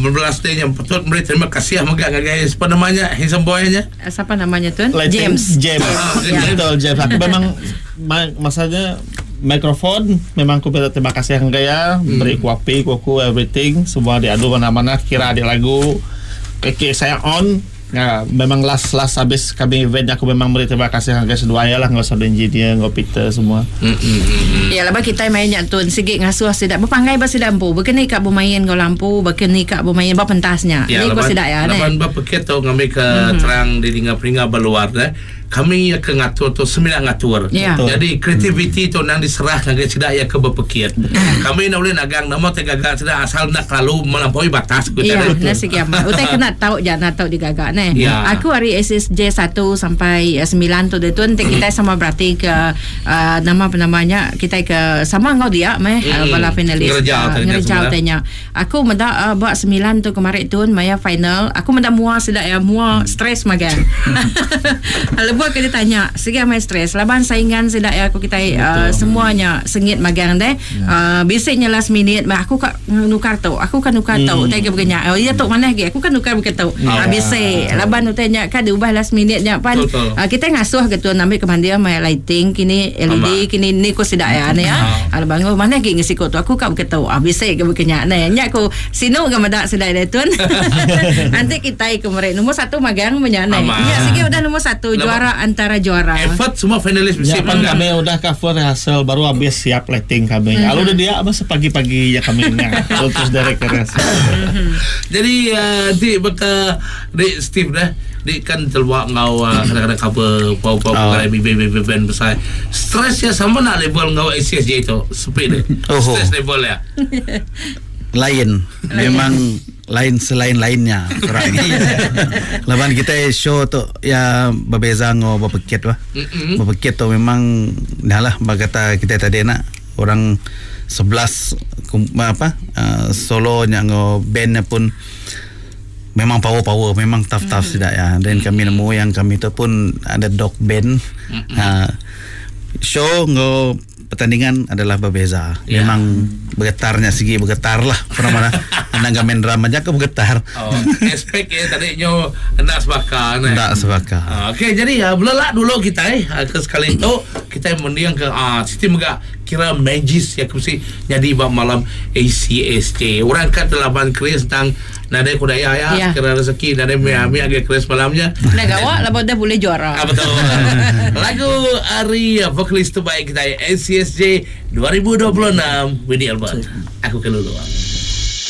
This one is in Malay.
Day-nya patut beri terima kasih megang guys. Apa namanya handsome boy-nya? Siapa namanya tuan? James. Betul, James. Aku memang masanya mikrofon memang aku terima kasih yang gaya beri kuapi kuku everything semua diadu mana-mana kira ada lagu saya on. Nah, memang last habis kami event aku memang beri terima kasih angka sedua ya lah, nggak usah engineer, nggak Peter semua. Ya lah kita main nyatun sikit ngasuh sedak berpanggai basi lampu berkini kak bermain kau lampu berkini kak bermain berpentasnya. Ya, ni kau sedak ya. Laban berpikir tu kami ke terang di tinggal-tinggal berluar deh. Kami ke ngatur tu sembilan ngatur. Jadi kreativiti tu nang diserah nang tidak ya ke berpikir. Kami nak boleh nagang nama tegagak tidak asal nak lalu melampaui batas kita. Ya, nasi kiamat. Utai kena tahu jangan tahu digagak ne. Aku hari SSJ 1 sampai 9 tu dia tu nanti kita sama berarti ke nama apa namanya kita ke sama ngau dia bala finalis. Ngerjau tanya. Aku mendak buat 9 tu kemarin tu maya final. Aku mendak muak sedak ya muak stres magan. Buat kita tanya segi mai stres laban saingan sedak ya aku kita semuanya sengit magang deh biasanya last minute aku kan nukar tau tega begenya ya tok mana lagi aku kan nukar begitu tau biasa laban tu tanya kan diubah last minute nya pan kita ngasuh gitu ambil kemandia mai lighting kini LED kini ni ko sedak ya ne ya laban mana lagi ngisi ko tu aku kan begitu biasa ke begenya ne nya aku sino ga madak sedak tu nanti kita kemarin nomor 1 magang menyana ya segi udah nomor 1 juara antara juara. Effort semua finalis mesti kami udah cover hasil baru habis siap lighting kami. Kalau udah dia masa pagi-pagi ya kami terus dari rehearsal. Jadi di beka di Steve dah di kan terluak ngau kadang-kadang cover pau-pau band besar. Stresnya sama nak level ngau SSJ itu sepi deh. Stress level ya. Lain memang lain selain lainnya kurang. Laban kita show tu ya berbeza ngo berpikir wah. Berpikir tu memang dah lah bagata kita tadi nak orang 11 solo nya ngo bandnya pun memang power memang tough tidak ya. Dan kami nemu yang kami tu pun ada dog band. Show ngo pertandingan adalah berbeza. Memang bergetarnya segi bergetar lah. Pernah mana anak gamen drama aja ke bergetar. Aspek ya tadi nyo hendak sebakar. Hendak sebakar. Okey, jadi belelak dulu kita ke sekali itu kita mendiang ke sistem enggak kira magis ya mesti jadi malam ACSJ. Orang kat laban keris tentang nada kudaya ya kira rezeki nada mi agak keris malamnya. Nak gawak laban dah boleh juara. Betul. Lagu Ari vokalis terbaik kita ACSJ 2026 Winnie Albert. Aku keluluan.